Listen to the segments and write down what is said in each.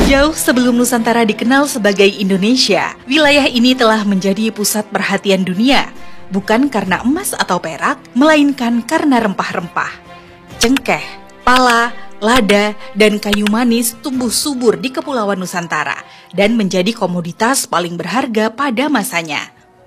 Jauh sebelum Nusantara dikenal sebagai Indonesia, wilayah ini telah menjadi pusat perhatian dunia, bukan karena emas atau perak, melainkan karena rempah-rempah. Cengkeh, pala, lada, dan kayu manis tumbuh subur di Kepulauan Nusantara dan menjadi komoditas paling berharga pada masanya.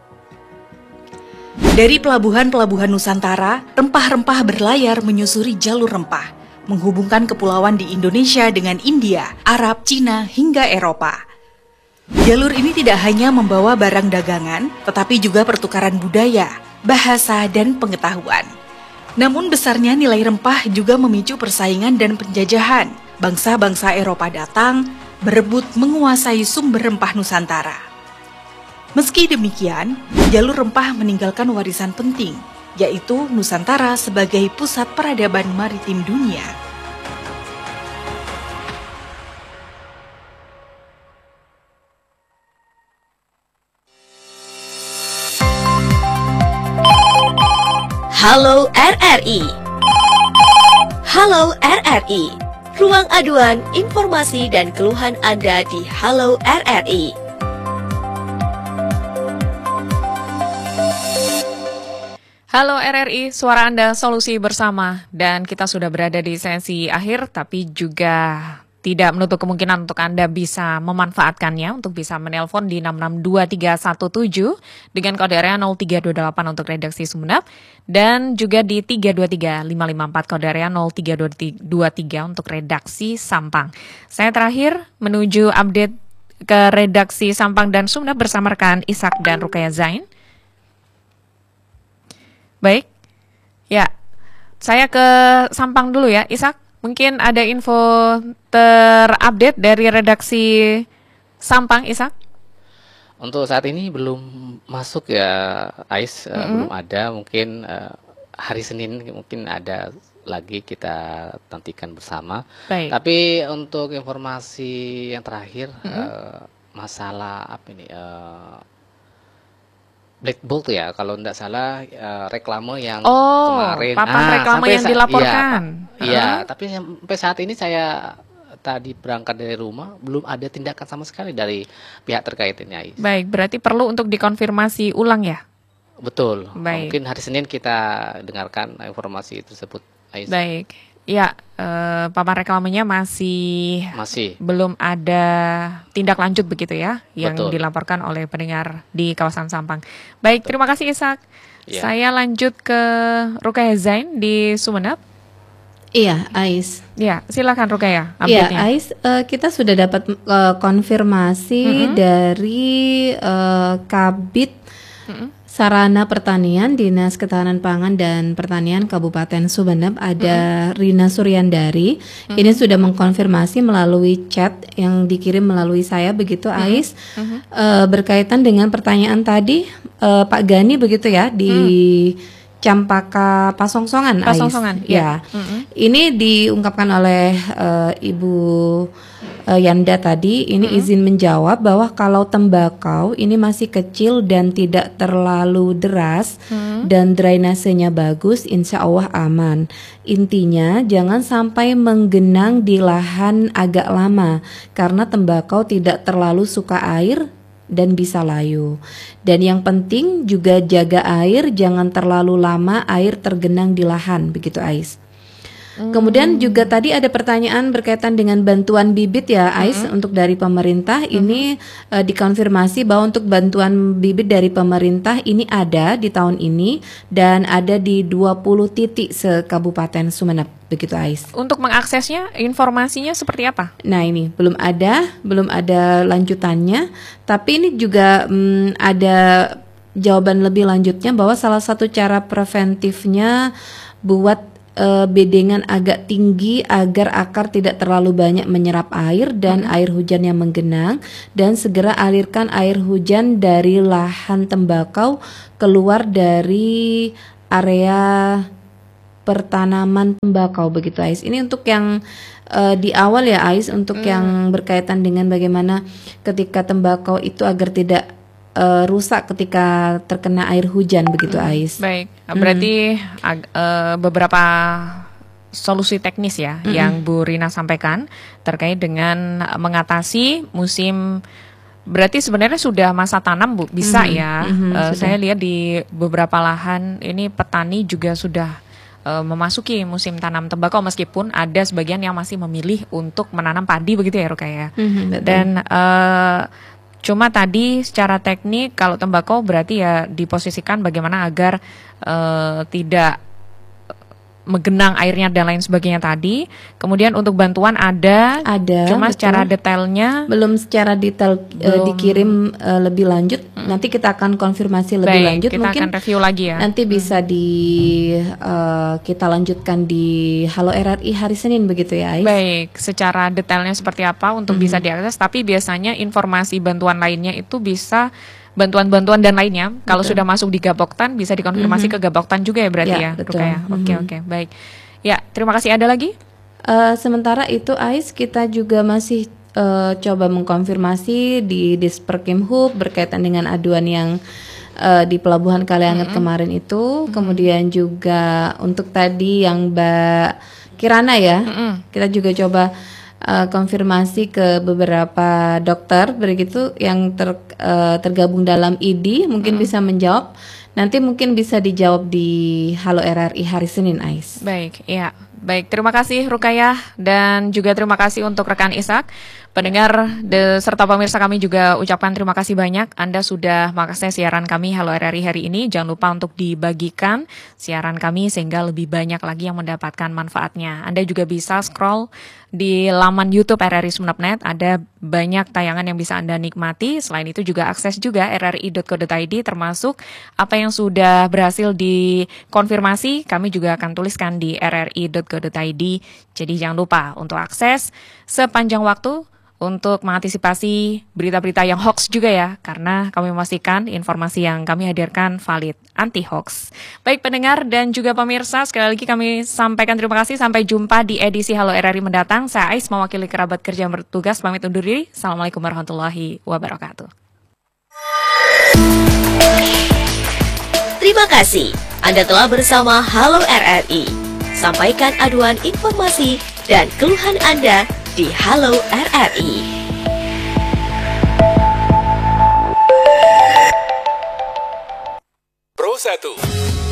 Dari pelabuhan-pelabuhan Nusantara, rempah-rempah berlayar menyusuri jalur rempah, menghubungkan kepulauan di Indonesia dengan India, Arab, Cina, hingga Eropa. Jalur ini tidak hanya membawa barang dagangan, tetapi juga pertukaran budaya, bahasa, dan pengetahuan. Namun besarnya nilai rempah juga memicu persaingan dan penjajahan. Bangsa-bangsa Eropa datang, berebut menguasai sumber rempah Nusantara. Meski demikian, jalur rempah meninggalkan warisan penting, yaitu Nusantara sebagai pusat peradaban maritim dunia. Halo RRI. Halo RRI. Ruang aduan, informasi dan keluhan Anda di Halo RRI. Halo RRI, suara Anda solusi bersama. Dan kita sudah berada di sesi akhir, tapi juga tidak menutup kemungkinan untuk Anda bisa memanfaatkannya untuk bisa menelpon di 662317 dengan kode area 0328 untuk redaksi Sumeneb dan juga di 323554 kode area 0323 untuk redaksi Sampang. Saya terakhir menuju update ke redaksi Sampang dan Sumeneb bersama rekan Ishak dan Rukaya Zain. Baik, ya, saya ke Sampang dulu ya, Ishak. Mungkin ada info terupdate dari redaksi Sampang, Ishak? Untuk saat ini belum masuk ya, Ais, belum ada. Mungkin hari Senin mungkin ada lagi, kita nantikan bersama. Baik. Tapi untuk informasi yang terakhir, masalah apa ini? Black Bolt ya, kalau tidak salah reklame yang kemarin. Papan reklame yang dilaporkan. Iya, tapi sampai saat ini saya tadi berangkat dari rumah belum ada tindakan sama sekali dari pihak terkait ini. Baik, berarti perlu untuk dikonfirmasi ulang ya? Betul. Baik. Mungkin hari Senin kita dengarkan informasi tersebut, Ais. Baik. Ya, papan reklamenya masih belum ada tindak lanjut begitu ya, yang Betul. dilaporkan oleh pendengar di kawasan Sampang. Baik, terima kasih Ishak. Ya. Saya lanjut ke Rukaya Zain di Sumeneb. Iya, Ais. Ya, silakan Rukaya. Iya, Ais, kita sudah dapat konfirmasi dari Kabid Sarana Pertanian Dinas Ketahanan Pangan dan Pertanian Kabupaten Sumeneb, ada Rina Suryandari. Ini sudah mengkonfirmasi melalui chat yang dikirim melalui saya, begitu Ais, berkaitan dengan pertanyaan tadi Pak Gani begitu ya di Campaka Pasongsongan, Ais. Ya. Ini diungkapkan oleh Ibu Yanda tadi, ini izin menjawab bahwa kalau tembakau ini masih kecil dan tidak terlalu deras dan drainasenya bagus, insya Allah aman. Intinya jangan sampai menggenang di lahan agak lama karena tembakau tidak terlalu suka air dan bisa layu. Dan yang penting juga jaga air, jangan terlalu lama air tergenang di lahan, begitu Ais. Kemudian juga tadi ada pertanyaan berkaitan dengan bantuan bibit ya Ais, untuk dari pemerintah. Ini dikonfirmasi bahwa untuk bantuan bibit dari pemerintah ini ada di tahun ini dan ada di 20 titik se-Kabupaten Sumeneb, begitu Ais. Untuk mengaksesnya, informasinya seperti apa? Nah ini belum ada lanjutannya, tapi ini juga ada jawaban lebih lanjutnya bahwa salah satu cara preventifnya buat bedengan agak tinggi agar akar tidak terlalu banyak menyerap air dan air hujan yang menggenang, dan segera alirkan air hujan dari lahan tembakau keluar dari area pertanaman tembakau, begitu Ais. Ini untuk yang di awal ya Ais, untuk yang berkaitan dengan bagaimana ketika tembakau itu agar tidak rusak ketika terkena air hujan, begitu Ais. Baik, berarti beberapa solusi teknis ya yang Bu Rina sampaikan terkait dengan mengatasi musim. Berarti sebenarnya sudah masa tanam Bu, bisa ya. Saya lihat di beberapa lahan ini petani juga sudah memasuki musim tanam tembakau, meskipun ada sebagian yang masih memilih untuk menanam padi begitu ya Ruka ya. Dan cuma tadi secara teknik kalau tembakau berarti ya diposisikan bagaimana agar tidak menggenang airnya dan lain sebagainya tadi. Kemudian untuk bantuan ada cuma betul. Secara detailnya belum secara detail dikirim lebih lanjut. Nanti kita akan konfirmasi lebih lanjut. Kita mungkin akan review lagi ya. Nanti bisa kita lanjutkan di Halo RRI hari Senin begitu ya, Ais? Baik, secara detailnya seperti apa untuk bisa diakses. Tapi biasanya informasi bantuan lainnya itu bisa bantuan-bantuan dan lainnya kalau sudah masuk di Gapoktan bisa dikonfirmasi ke Gapoktan juga ya berarti ya, betul. Ya. Oke, baik. Ya, terima kasih. Ada lagi? Sementara itu Ais, kita juga masih coba mengkonfirmasi di Disperkimhub berkaitan dengan aduan yang di Pelabuhan Kalianget kemarin itu. Kemudian juga untuk tadi yang Mbak Kirana ya, kita juga coba konfirmasi ke beberapa dokter begitu yang tergabung dalam ID, mungkin bisa menjawab. Nanti mungkin bisa dijawab di Halo RRI hari Senin, Ais. Baik, ya. Baik, terima kasih Rukayah dan juga terima kasih untuk rekan Ishak. Pendengar serta pemirsa kami juga ucapkan terima kasih banyak. Anda sudah mengakses siaran kami Halo RRI hari ini. Jangan lupa untuk dibagikan siaran kami sehingga lebih banyak lagi yang mendapatkan manfaatnya. Anda juga bisa scroll di laman YouTube RRI Sumeneb.net. Ada banyak tayangan yang bisa Anda nikmati. Selain itu juga akses juga rri.co.id termasuk apa yang sudah berhasil dikonfirmasi. Kami juga akan tuliskan di rri.co.id. Jadi jangan lupa untuk akses sepanjang waktu untuk mengantisipasi berita-berita yang hoax juga ya, karena kami memastikan informasi yang kami hadirkan valid, anti-hoax. Baik pendengar dan juga pemirsa, sekali lagi kami sampaikan terima kasih. Sampai jumpa di edisi Halo RRI mendatang. Saya Ais, mewakili kerabat kerja yang bertugas, pamit undur diri. Assalamualaikum warahmatullahi wabarakatuh. Terima kasih Anda telah bersama Halo RRI. Sampaikan aduan informasi dan keluhan Anda di Halo RRI. Pro 1